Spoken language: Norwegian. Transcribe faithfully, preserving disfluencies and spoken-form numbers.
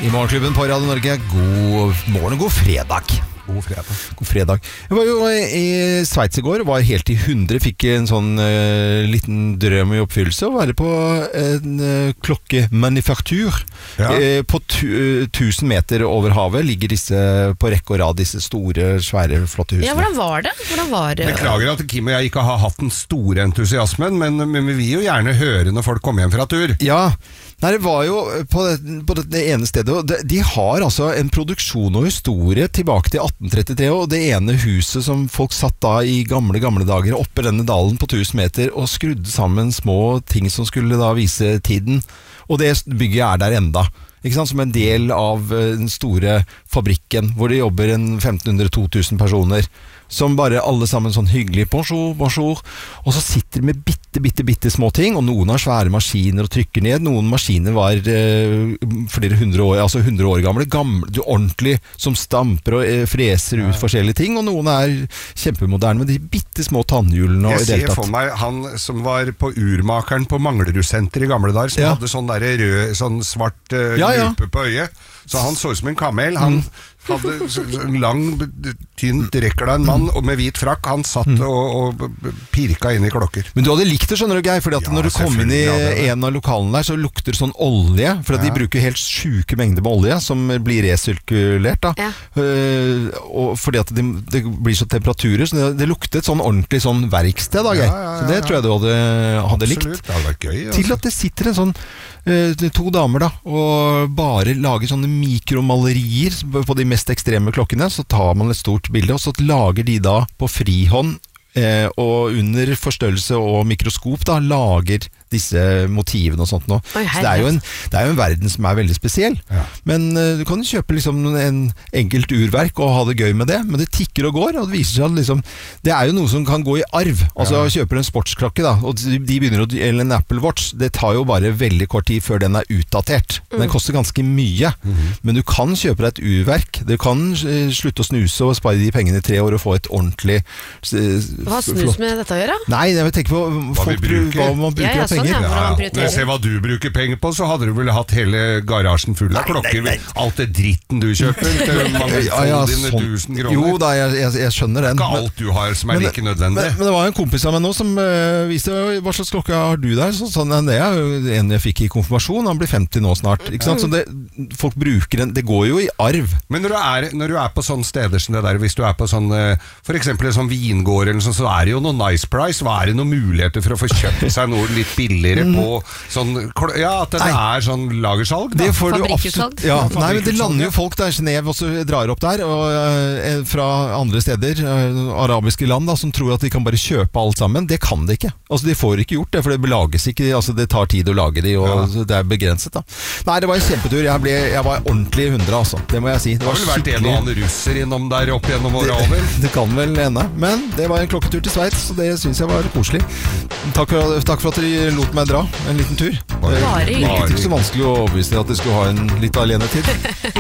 I Morgenklubben på Radio Norge. God morgen og god fredag. God fredag. God fredag. Jeg var jo i Sveits i går, var helt i hundre, fikk en sånn uh, liten drøm i oppfyllelse, å være på en uh, klokkemanufaktur. Ja. Uh, på tu, uh, tusen meter over havet ligger disse på rekke og rad, disse store, svære, flotte husene. Ja, hvordan var det? Hvordan var det? Beklager at Kim og jeg ikke har hatt den store entusiasmen, men, men vi vil jo gjerne høre når folk kommer hjem fra tur. Ja, nei, det var jo på det, på det ene stedet, og de, de har altså en produksjon og historie tilbake til atten trettitre, og det ene huset som folk satt da i gamle, gamle dager oppe denne dalen på tusen meter og skrudde sammen små ting som skulle da vise tiden, og det bygget er der enda. Ikke sant? Som en del av den store fabrikken, hvor det jobber en femten hundre til to tusen personer, som bare alle sammen sånn hyggelig, bonjour, bonjour, og så sitter de med bitte, bitte, bitte små ting, og noen har svære maskiner og trykker ned, noen maskiner var eh, flere hundre år, altså hundre år gamle, gamle, du ordentlig, som stamper og eh, freser ut forskjellige ting, og noen er kjempemoderne med de bitte små tannhjulene. Jeg ser for meg han som var på urmakeren på Manglerud-senter i gamle dager, som ja. hadde sånn der rød, sånn svart uh, ja, ja. lupe på øyet, så han så ut som en kamel, han mm. hadde en lang, tynt rekker av en mann og med hvit frakk, han satt mm. og, og pirka inn i klokker. Men du hadde likt det, skjønner du, Geir, fordi at ja, når du kom inn i en av lokalene der, så lukter det sånn olje, for at ja. de bruker helt syke mengder med olje, som blir resirkulert da. Ja. Uh, og fordi at det, det blir så temperaturer, så det, det luktet sånn ordentlig sånn verksted da, Geir. Ja, ja, ja, så det tror jeg du hadde, hadde likt. Absolutt, det hadde vært gøy. Altså. Til at det sitter en sånn uh, to damer da, og bare lager sånne mikromalerier på de mest ekstreme klokkene, så tar man et stort bilde, og så lager de da på frihånd eh, og under forstørrelse og mikroskop da, lager disse motivene og sånt nå. Oi, så det er, jo en, det er jo en verden som er veldig spesiell. Ja. Men uh, du kan jo kjøpe liksom en enkelt urverk og ha det gøy med det, men det tikker og går, og det viser seg at liksom, det er jo noe som kan gå i arv. Altså ja. kjøper en sportsklokke da, og de begynner å, eller en Apple Watch, det tar jo bare veldig kort tid før den er utdatert. Mm. Den koster ganske mye, mm. men du kan kjøpe deg et urverk. Du kan uh, slutte å snuse og spare de pengene i tre år og få et ordentlig uh, Hva har snus flott. Med dette å gjøre? Nei, jeg tenker på hva, folk, hva man bruker ja, ja, av penger. Ja, ja. Når jeg ser hva du bruker penger på, så hadde du vel hatt hele garasjen full av klokker. Nei, nei. Alt det dritten du kjøper til mange ja, ja, dine sånn, tusen kroner. Jo da, jeg, jeg, jeg skjønner den. Ikke alt du har som er men, like nødvendig. Men, men det var en kompis av meg nå som uh, viste hva slags klokke har du der. Så, sånn, det er jo en jeg fikk i konfirmasjon. Han blir femti nå snart. Ikke sant? Så det, folk bruker den. Det går jo i arv. Men når du er, når du er på sånne steder som det der, hvis du er på sånn, for eksempel en sånn vingård eller sånn, så er det jo noe nice price. Hva er det noen muligheter for å få kjøpt seg noe litt billigere på sånn ja, at det nei. er sånn lagersalg da. Fabrikkutsalg ja, nei, men det lander jo folk der Genève og så drar opp der og, uh, fra andre steder uh, arabiske land da, som tror at de kan bare kjøpe alt sammen. Det kan de ikke. Altså de får ikke gjort det, for det lages ikke, altså det tar tid å lage de og ja. det er begrenset da. Nei, det var en kjempetur. Jeg, ble, jeg var ordentlig hundre altså. Det må jeg si. Det, det har vel vært en og annen russer innom der opp gjennom året over? Det, det kan vel ende. Men det var en klokketur til Sveits, og det synes jeg var koselig. Takk for, takk for at dere lot meg dra en liten tur. Bare Det er ikke så vanskelig å overbevise at de skulle ha en litt alenetid.